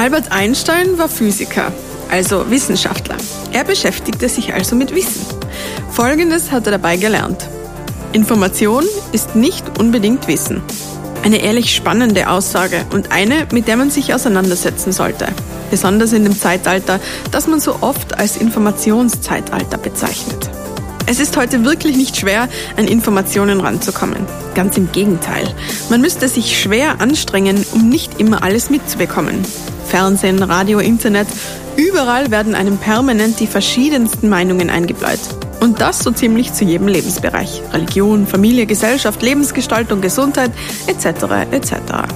Albert Einstein war Physiker, also Wissenschaftler. Er beschäftigte sich also mit Wissen. Folgendes hat er dabei gelernt: Information ist nicht unbedingt Wissen. Eine ehrlich spannende Aussage und eine, mit der man sich auseinandersetzen sollte. Besonders in dem Zeitalter, das man so oft als Informationszeitalter bezeichnet. Es ist heute wirklich nicht schwer, an Informationen ranzukommen. Ganz im Gegenteil. Man müsste sich schwer anstrengen, um nicht immer alles mitzubekommen. Fernsehen, Radio, Internet, überall werden einem permanent die verschiedensten Meinungen eingebläut. Und das so ziemlich zu jedem Lebensbereich. Religion, Familie, Gesellschaft, Lebensgestaltung, Gesundheit etc. etc.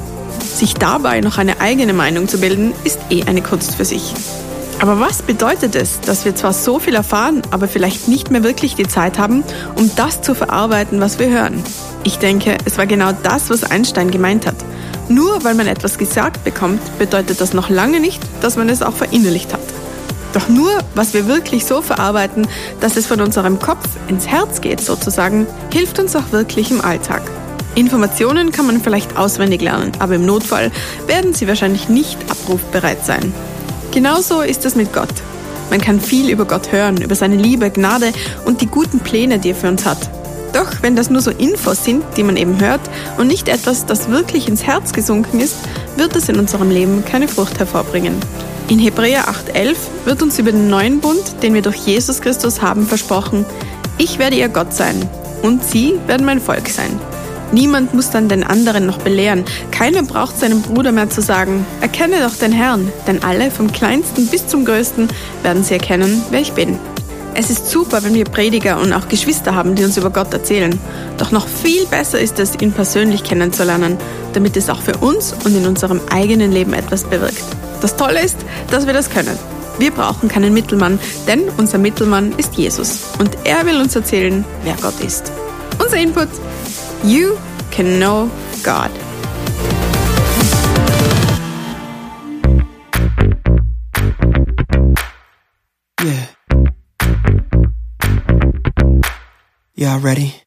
Sich dabei noch eine eigene Meinung zu bilden, ist eine Kunst für sich. Aber was bedeutet es, dass wir zwar so viel erfahren, aber vielleicht nicht mehr wirklich die Zeit haben, um das zu verarbeiten, was wir hören? Ich denke, es war genau das, was Einstein gemeint hat. Nur weil man etwas gesagt bekommt, bedeutet das noch lange nicht, dass man es auch verinnerlicht hat. Doch nur, was wir wirklich so verarbeiten, dass es von unserem Kopf ins Herz geht sozusagen, hilft uns auch wirklich im Alltag. Informationen kann man vielleicht auswendig lernen, aber im Notfall werden sie wahrscheinlich nicht abrufbereit sein. Genauso ist es mit Gott. Man kann viel über Gott hören, über seine Liebe, Gnade und die guten Pläne, die er für uns hat. Doch wenn das nur so Infos sind, die man eben hört und nicht etwas, das wirklich ins Herz gesunken ist, wird es in unserem Leben keine Frucht hervorbringen. In Hebräer 8,11 wird uns über den neuen Bund, den wir durch Jesus Christus haben, versprochen: Ich werde ihr Gott sein und sie werden mein Volk sein. Niemand muss dann den anderen noch belehren. Keiner braucht seinem Bruder mehr zu sagen: Erkenne doch den Herrn, denn alle, vom Kleinsten bis zum Größten, werden sie erkennen, wer ich bin. Es ist super, wenn wir Prediger und auch Geschwister haben, die uns über Gott erzählen. Doch noch viel besser ist es, ihn persönlich kennenzulernen, damit es auch für uns und in unserem eigenen Leben etwas bewirkt. Das Tolle ist, dass wir das können. Wir brauchen keinen Mittelmann, denn unser Mittelmann ist Jesus. Und er will uns erzählen, wer Gott ist. Unser Input: You can know God. Yeah. Y'all ready?